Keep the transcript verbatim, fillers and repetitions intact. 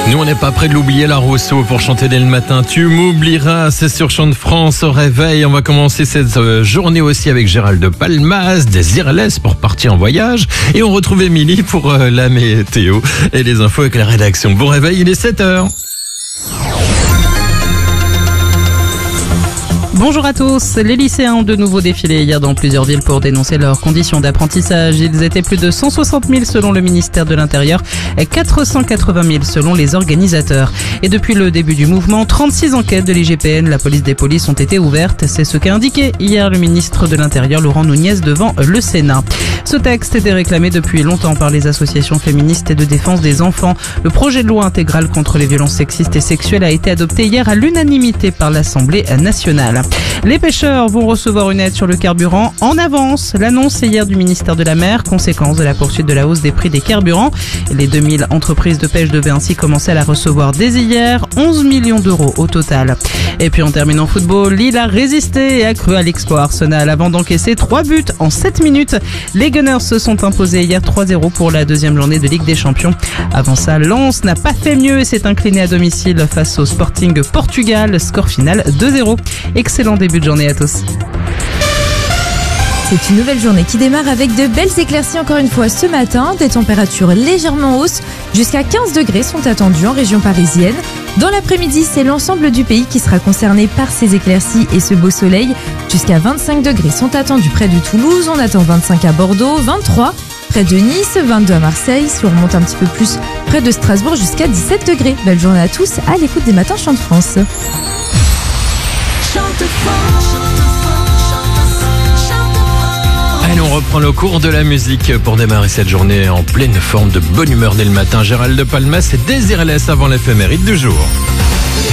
Nous, on n'est pas près de l'oublier, la Rousseau, pour chanter dès le matin. Tu m'oublieras, c'est sur Chant de France au réveil. On va commencer cette journée aussi avec Gérald de Palmas, Désirless pour partir en voyage. Et on retrouve Émilie pour euh, la météo et les infos avec la rédaction. Bon réveil, il est sept heures. Bonjour à tous. Les lycéens ont de nouveau défilé hier dans plusieurs villes pour dénoncer leurs conditions d'apprentissage. Ils étaient plus de cent soixante mille selon le ministère de l'Intérieur et quatre cent quatre-vingt mille selon les organisateurs. Et depuis le début du mouvement, trente-six enquêtes de l'I G P N, la police des polices, ont été ouvertes. C'est ce qu'a indiqué hier le ministre de l'Intérieur, Laurent Nunez, devant le Sénat. Ce texte était réclamé depuis longtemps par les associations féministes et de défense des enfants. Le projet de loi intégral contre les violences sexistes et sexuelles a été adopté hier à l'unanimité par l'Assemblée nationale. Les pêcheurs vont recevoir une aide sur le carburant en avance. L'annonce hier du ministère de la Mer, conséquence de la poursuite de la hausse des prix des carburants. Les deux mille entreprises de pêche devaient ainsi commencer à la recevoir dès hier, onze millions d'euros au total. Et puis en terminant football, Lille a résisté et a cru à l'exploit Arsenal avant d'encaisser trois buts en sept minutes. Les Gunners se sont imposés hier trois zéro pour la deuxième journée de Ligue des Champions. Avant ça, Lens n'a pas fait mieux et s'est incliné à domicile face au Sporting Portugal. Score final deux zéro. Excellent début de journée à tous. C'est une nouvelle journée qui démarre avec de belles éclaircies encore une fois ce matin. Des températures légèrement hausses, jusqu'à quinze degrés sont attendus en région parisienne. Dans l'après-midi, c'est l'ensemble du pays qui sera concerné par ces éclaircies et ce beau soleil. Jusqu'à vingt-cinq degrés sont attendus près de Toulouse, on attend vingt-cinq à Bordeaux, vingt-trois près de Nice, vingt-deux à Marseille. Si on remonte un petit peu plus près de Strasbourg, jusqu'à dix-sept degrés. Belle journée à tous, à l'écoute des matins Chant de France. Allez, on reprend le cours de la musique pour démarrer cette journée en pleine forme de bonne humeur dès le matin. Gérald de Palmas et Désirless avant l'éphéméride du jour.